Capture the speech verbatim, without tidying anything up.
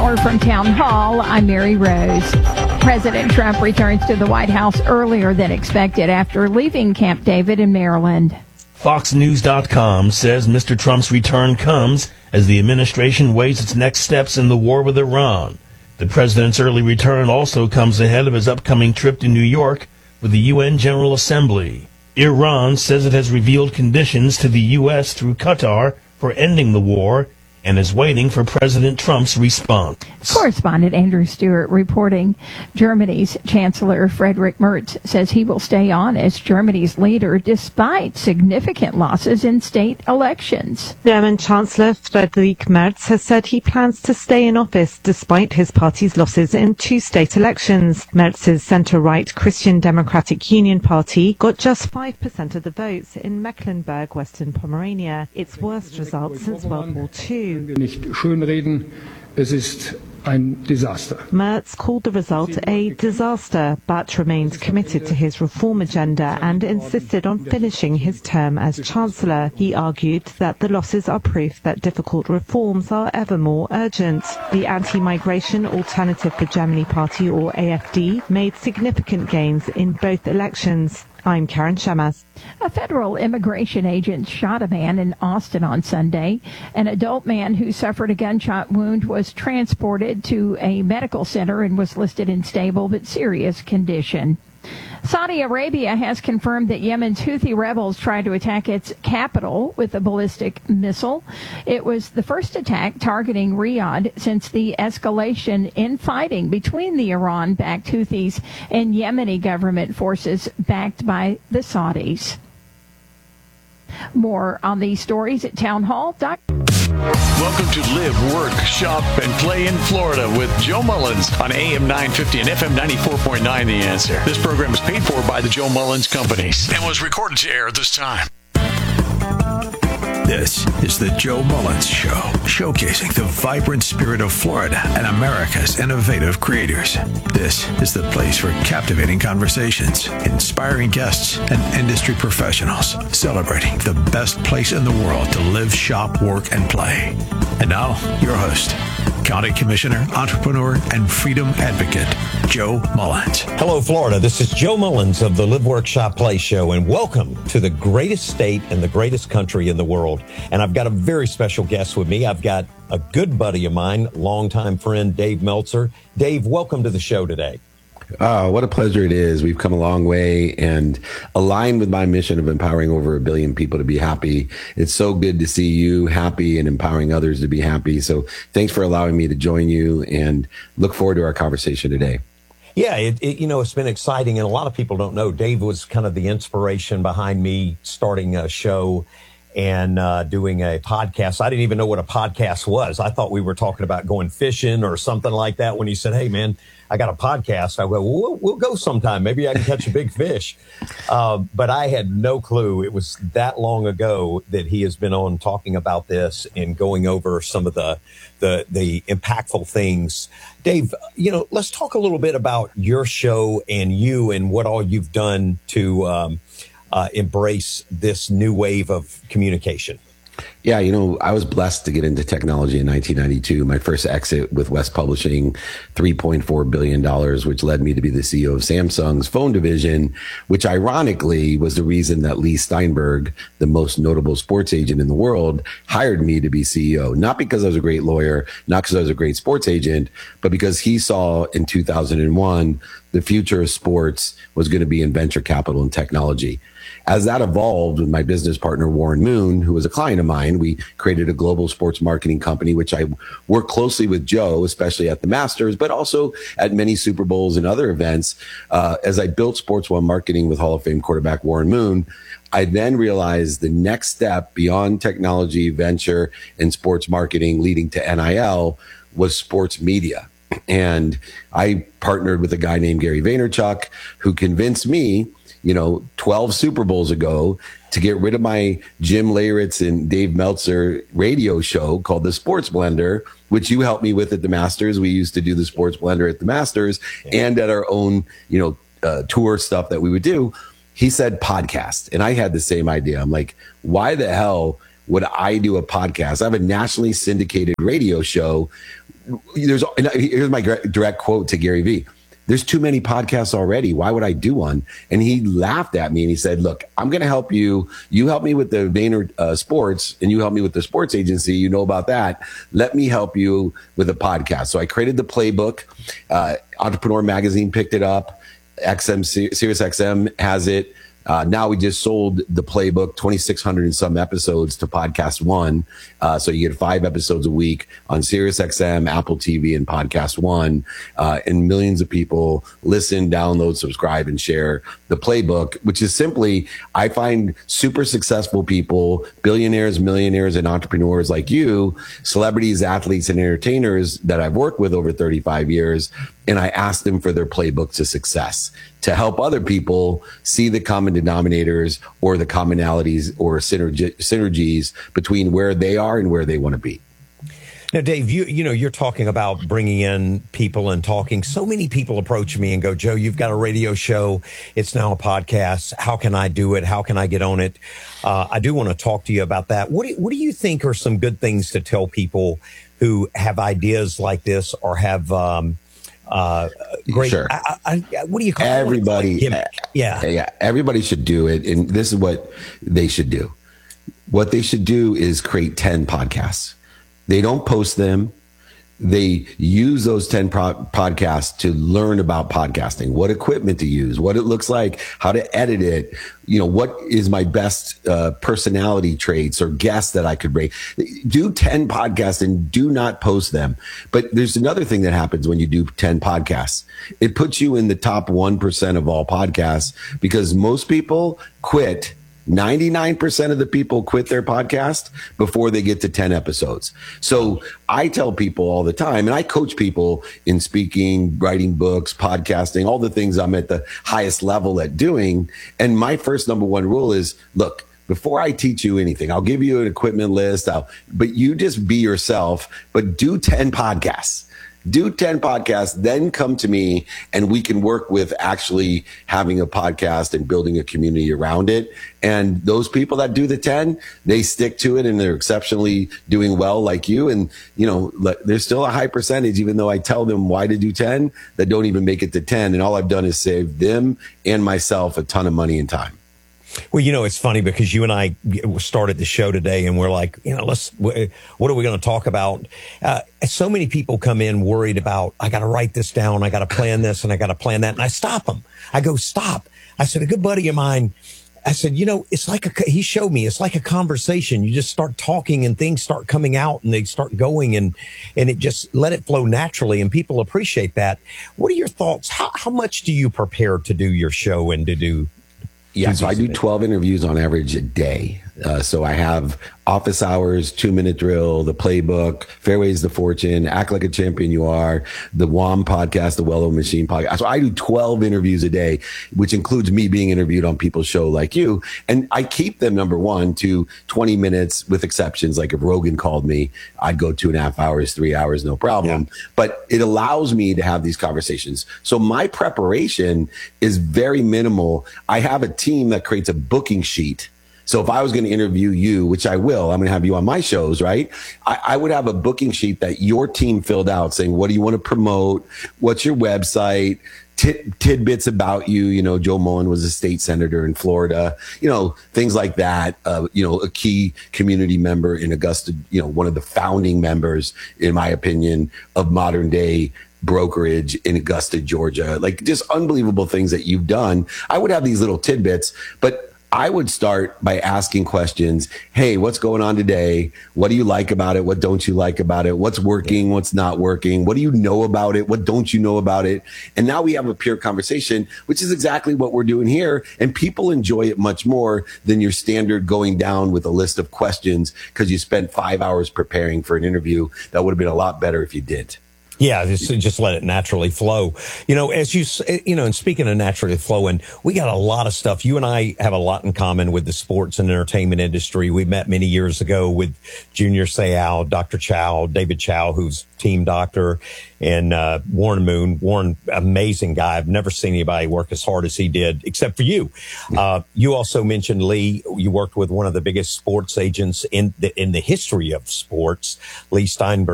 hour from Town Hall, I'm Mary Rose. President Trump returns to the White House earlier than expected after leaving Camp David in Maryland. Fox News dot com says Mister Trump's return comes as the administration weighs its next steps in the war with Iran. The president's early return also comes ahead of his upcoming trip to New York with the U N General Assembly. Iran says it has revealed conditions to the U S through Qatar for ending the war and is waiting for President Trump's response. Correspondent Andrew Stewart reporting Germany's Chancellor Friedrich Merz says he will stay on as Germany's leader despite significant losses in state elections. German Chancellor Friedrich Merz has said he plans to stay in office despite his party's losses in two state elections. Merz's centre-right Christian Democratic Union Party got just five percent of the votes in Mecklenburg, Western Pomerania, its worst result since World War Two. Nicht schönreden, es ist ein Desaster. Merz called the result a disaster, but remained committed to his reform agenda and insisted on finishing his term as Chancellor. He argued that the losses are proof that difficult reforms are ever more urgent. The Anti-Migration Alternative for Germany Party, or A F D, made significant gains in both elections. I'm Karen Shamas. A federal immigration agent shot a man in Austin on Sunday. An adult man who suffered a gunshot wound was transported to a medical center and was listed in stable but serious condition. Saudi Arabia has confirmed that Yemen's Houthi rebels tried to attack its capital with a ballistic missile. It was the first attack targeting Riyadh since the escalation in fighting between the Iran-backed Houthis and Yemeni government forces backed by the Saudis. More on these stories at townhall dot com. Welcome to Live, Work, Shop, and Play in Florida with Joe Mullins on A M nine fifty and F M ninety-four point nine The Answer. This program is paid for by the Joe Mullins Companies and was recorded to air at this time. This is the Joe Mullins Show, showcasing the vibrant spirit of Florida and America's innovative creators. This is the place for captivating conversations, inspiring guests, and industry professionals celebrating the best place in the world to live, shop, work, and play. And now, your host, County Commissioner, entrepreneur, and freedom advocate, Joe Mullins. Hello, Florida. This is Joe Mullins of the Live, Work, Shop, Play Show, and welcome to the greatest state and the greatest country in the world. And I've got a very special guest with me. I've got a good buddy of mine, longtime friend, Dave Meltzer. Dave, welcome to the show today. Oh, what a pleasure it is. We've come a long way and aligned with my mission of empowering over a billion people to be happy. It's so good to see you happy and empowering others to be happy. So thanks for allowing me to join you and look forward to our conversation today. Yeah, it, it, you know, it's been exciting. And a lot of people don't know, Dave was kind of the inspiration behind me starting a show and uh, doing a podcast. I didn't even know what a podcast was. I thought we were talking about going fishing or something like that. When he said, hey, man, I got a podcast, I go, well, we'll, we'll go sometime. Maybe I can catch a big fish. Uh, but I had no clue. It was that long ago that he has been on talking about this and going over some of the, the, the impactful things. Dave, you know, let's talk a little bit about your show and you and what all you've done to um, uh, embrace this new wave of communication. Yeah, you know, I was blessed to get into technology in nineteen ninety-two. My first exit with West Publishing, three point four billion dollars, which led me to be the C E O of Samsung's phone division, which ironically was the reason that Lee Steinberg, the most notable sports agent in the world, hired me to be C E O. Not because I was a great lawyer, not because I was a great sports agent, but because he saw in two thousand one the future of sports was going to be in venture capital and technology. As that evolved with my business partner, Warren Moon, who was a client of mine, we created a global sports marketing company, which I work closely with Joe, especially at the Masters, but also at many Super Bowls and other events. Uh, as I built Sports One Marketing with Hall of Fame quarterback Warren Moon, I then realized the next step beyond technology, venture, and sports marketing leading to N I L was sports media. And I partnered with a guy named Gary Vaynerchuk, who convinced me, you know, twelve Super Bowls ago to get rid of my Jim Leyritz and Dave Meltzer radio show called The Sports Blender, which you helped me with at the Masters. We used to do the Sports Blender at the Masters and at our own, you know, uh, tour stuff that we would do. He said podcast. And I had the same idea. I'm like, why the hell would I do a podcast? I have a nationally syndicated radio show. there's, and here's my direct quote to Gary Vee. There's too many podcasts already. Why would I do one? And he laughed at me and he said, look, I'm going to help you. You help me with the Vayner uh, Sports and you help me with the sports agency. You know about that. Let me help you with a podcast. So I created the playbook. Uh, Entrepreneur Magazine picked it up. X M, Sirius X M has it. Uh, now we just sold the playbook, twenty-six hundred and some episodes to Podcast One. Uh, so you get five episodes a week on Sirius X M, Apple T V, and Podcast One. Uh, and millions of people listen, download, subscribe, and share the playbook, which is simply, I find super successful people, billionaires, millionaires, and entrepreneurs like you, celebrities, athletes, and entertainers that I've worked with over thirty-five years. And I ask them for their playbook to success to help other people see the common denominators or the commonalities or synergy, synergies between where they are and where they want to be. Now, Dave, you you know, you're talking about bringing in people and talking. So many people approach me and go, Joe, you've got a radio show. It's now a podcast. How can I do it? How can I get on it? Uh, I do want to talk to you about that. What do, what do you think are some good things to tell people who have ideas like this or have um, uh, great? Sure. I, I, what do you call everybody? It? Like yeah, yeah. Everybody should do it, and this is what they should do. What they should do is create ten podcasts. They don't post them. They use those ten pro- podcasts to learn about podcasting, what equipment to use, what it looks like, how to edit it. You know, what is my best uh, personality traits or guests that I could bring? Do ten podcasts and do not post them. But there's another thing that happens when you do ten podcasts. It puts you in the top one percent of all podcasts because most people quit. ninety-nine percent of the people quit their podcast before they get to ten episodes. So I tell people all the time, and I coach people in speaking, writing books, podcasting, all the things I'm at the highest level at doing. And my first number one rule is, look, before I teach you anything, I'll give you an equipment list, I'll, but you just be yourself, but do ten podcasts. Do ten podcasts, then come to me and we can work with actually having a podcast and building a community around it. And those people that do the ten, they stick to it and they're exceptionally doing well like you. And, you know, there's still a high percentage, even though I tell them why to do ten, that don't even make it to ten. And all I've done is save them and myself a ton of money and time. Well, you know, it's funny because you and I started the show today and we're like, you know, let's, what are we going to talk about? Uh, so many people come in worried about, I got to write this down. I got to plan this and I got to plan that. And I stop them. I go, stop. I said, a good buddy of mine, I said, you know, it's like a, he showed me, it's like a conversation. You just start talking and things start coming out and they start going and, and it just let it flow naturally. And people appreciate that. What are your thoughts? How, how much do you prepare to do your show and to do? Yeah, so I do twelve interviews on average a day. Uh, so I have office hours, two minute drill, the playbook, Fairways to Fortune, Act Like a Champion You Are, the W A M podcast, the Well-Oiled Machine podcast. So I do twelve interviews a day, which includes me being interviewed on people's show like you. And I keep them, number one, to twenty minutes with exceptions. Like if Rogan called me, I'd go two and a half hours, three hours, no problem. Yeah. But it allows me to have these conversations. So my preparation is very minimal. I have a team that creates a booking sheet. So if I was going to interview you, which I will, I'm going to have you on my shows, right? I, I would have a booking sheet that your team filled out saying, what do you want to promote? What's your website? Tid- tidbits about you. You know, Joe Mullen was a state senator in Florida, you know, things like that. Uh, you know, a key community member in Augusta, you know, one of the founding members, in my opinion, of modern day brokerage in Augusta, Georgia, like just unbelievable things that you've done. I would have these little tidbits, but I would start by asking questions. Hey, what's going on today? What do you like about it? What don't you like about it? What's working? What's not working? What do you know about it? What don't you know about it? And now we have a pure conversation, which is exactly what we're doing here. And people enjoy it much more than your standard going down with a list of questions because you spent five hours preparing for an interview. That would have been a lot better if you did. Yeah, just, just let it naturally flow. You know, as you, you know, and speaking of naturally flowing, we got a lot of stuff. You and I have a lot in common with the sports and entertainment industry. We met many years ago with Junior Seau, Doctor Chow, David Chow, who's team doctor, and uh, Warren Moon. Warren, amazing guy. I've never seen anybody work as hard as he did, except for you. Uh, you also mentioned Lee. You worked with one of the biggest sports agents in the, in the history of sports, Lee Steinberg.